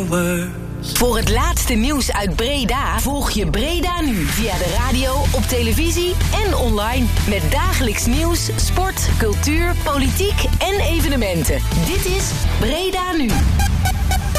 the words. Voor het laatste nieuws uit Breda volg je Breda Nu via de radio, op televisie en online. Met dagelijks nieuws, sport, cultuur, politiek en evenementen. Dit is Breda Nu.